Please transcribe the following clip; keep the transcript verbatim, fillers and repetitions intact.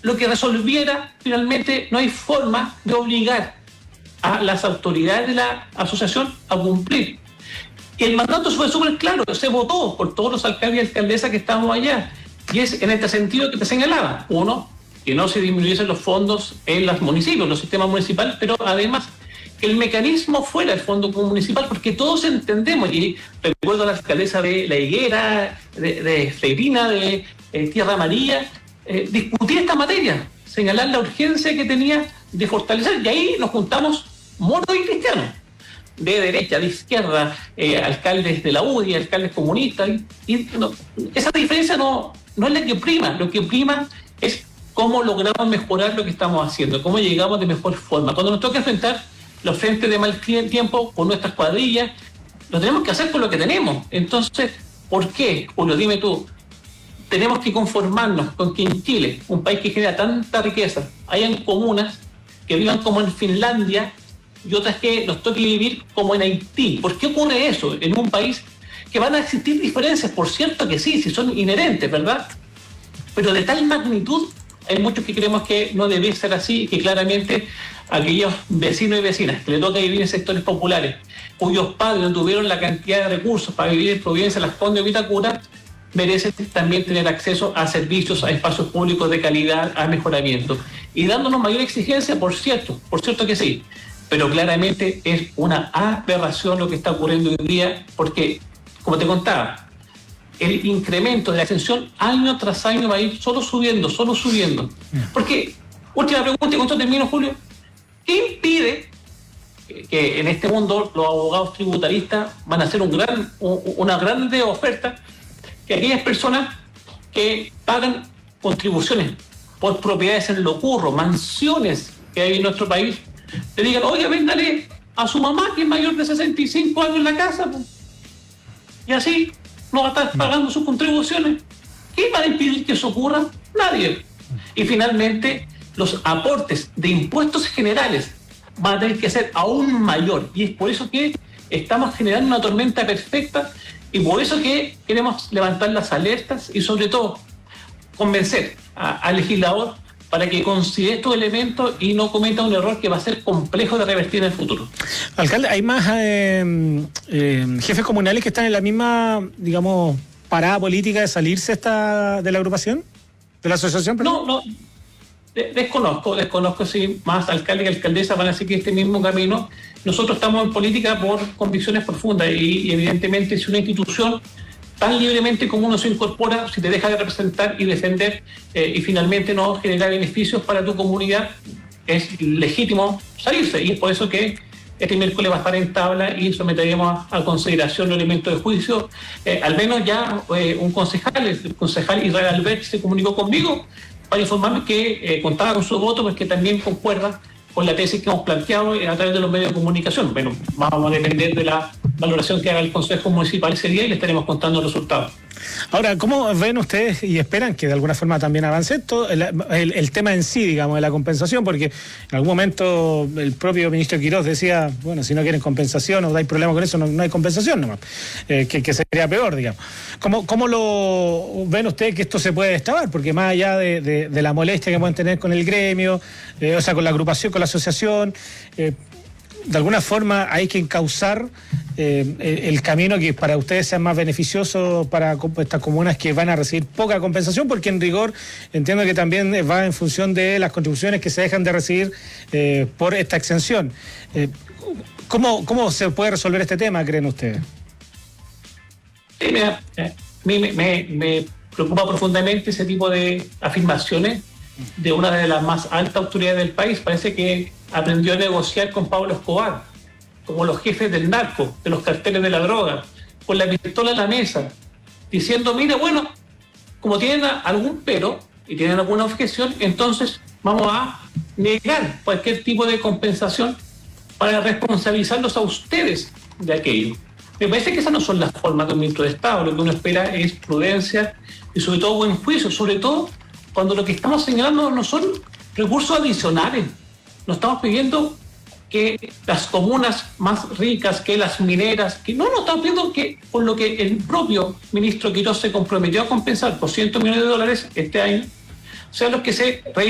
lo que resolviera finalmente. No hay forma de obligar a las autoridades de la asociación a cumplir. Y el mandato fue súper claro, se votó por todos los alcaldes y alcaldesas que estábamos allá. Y es en este sentido que te señalaba. Uno, que no se disminuyesen los fondos en los municipios, los sistemas municipales, pero además que el mecanismo fuera el fondo municipal, porque todos entendemos, y recuerdo a la alcaldesa de La Higuera, de, de Freirina, de eh, Tierra Amarilla, eh, discutir esta materia, señalar la urgencia que tenía de fortalecer, y ahí nos juntamos moros y cristianos, de derecha, de izquierda, eh, alcaldes de la U D I, alcaldes comunistas, y, y no, esa diferencia no, no es la que prima, lo que prima es cómo logramos mejorar lo que estamos haciendo, cómo llegamos de mejor forma. Cuando nos toca enfrentar los frentes de mal tiempo con nuestras cuadrillas, lo tenemos que hacer con lo que tenemos. Entonces, ¿por qué, Julio? Dime tú, tenemos que conformarnos con que en Chile, un país que genera tanta riqueza, hayan comunas que vivan como en Finlandia y otras que nos toque vivir como en Haití? ¿Por qué ocurre eso en un país que van a existir diferencias? Por cierto que sí, si son inherentes, ¿verdad? Pero de tal magnitud, hay muchos que creemos que no debe ser así y que claramente aquellos vecinos y vecinas que le toca vivir en sectores populares, cuyos padres no tuvieron la cantidad de recursos para vivir en Providencia, Las Condes o Vitacura, merecen también tener acceso a servicios, a espacios públicos de calidad, a mejoramiento. Y dándonos mayor exigencia, por cierto, por cierto que sí, pero claramente es una aberración lo que está ocurriendo hoy día, porque, como te contaba, el incremento de la extensión año tras año va a ir solo subiendo, solo subiendo. Porque, última pregunta y con esto termino, Julio, ¿qué impide que, que en este mundo los abogados tributaristas van a hacer un gran, una grande oferta, que aquellas personas que pagan contribuciones por propiedades en Locurro, mansiones que hay en nuestro país, le digan, oye, véndale a su mamá que es mayor de sesenta y cinco años en la casa, pues, y así no va a estar pagando sus contribuciones? ¿Qué va a impedir que eso ocurra? Nadie. Y finalmente, los aportes de impuestos generales van a tener que ser aún mayor. Y es por eso que estamos generando una tormenta perfecta y por eso que queremos levantar las alertas y sobre todo convencer al legislador para que considere estos elementos y no cometa un error que va a ser complejo de revertir en el futuro. Alcalde, ¿hay más eh, eh, jefes comunales que están en la misma, digamos, parada política de salirse esta de la agrupación? ¿De la asociación? Perdón? No, no. De- desconozco, desconozco si más alcaldes y alcaldesas van a seguir este mismo camino. Nosotros estamos en política por convicciones profundas y, y evidentemente si una institución tan libremente como uno se incorpora, si te deja de representar y defender eh, y finalmente no genera beneficios para tu comunidad, es legítimo salirse. Y es por eso que este miércoles va a estar en tabla y someteremos a, a consideración los elementos de juicio. Eh, al menos ya eh, un concejal, el concejal Israel Albert, se comunicó conmigo para informarme que eh, contaba con su voto, pues que también concuerda con la tesis que hemos planteado a través de los medios de comunicación. Bueno, vamos a depender de la valoración que haga el Consejo Municipal ese día y le estaremos contando los resultados. Ahora, ¿cómo ven ustedes y esperan que de alguna forma también avance esto, el, el, el tema en sí, digamos, de la compensación? Porque en algún momento el propio ministro Quirós decía, bueno, si no quieren compensación o hay problema con eso, no, no hay compensación nomás, eh, que, que sería peor, digamos. ¿Cómo, ¿Cómo lo ven ustedes que esto se puede destabar? Porque más allá de, de, de la molestia que pueden tener con el gremio, eh, o sea, con la agrupación, con la asociación, eh, de alguna forma hay que encauzar eh, el camino que para ustedes sea más beneficioso para estas comunas que van a recibir poca compensación, porque en rigor entiendo que también va en función de las contribuciones que se dejan de recibir eh, por esta exención. Eh, ¿cómo, ¿Cómo se puede resolver este tema, creen ustedes? Sí, mira, eh, me, me, me preocupa profundamente ese tipo de afirmaciones de una de las más altas autoridades del país. Parece que aprendió a negociar con Pablo Escobar, como los jefes del narco, de los carteles de la droga, con la pistola en la mesa, diciendo, mira, bueno, como tienen algún pero y tienen alguna objeción, entonces vamos a negar cualquier tipo de compensación para responsabilizarlos a ustedes de aquello. Me parece que esas no son las formas de un ministro de Estado. Lo que uno espera es prudencia y sobre todo buen juicio, sobre todo cuando lo que estamos señalando no son recursos adicionales. No estamos pidiendo que las comunas más ricas, que las mineras, que no, no estamos pidiendo que por lo que el propio ministro Quirós se comprometió a compensar por cientos millones de dólares este año, sean los que se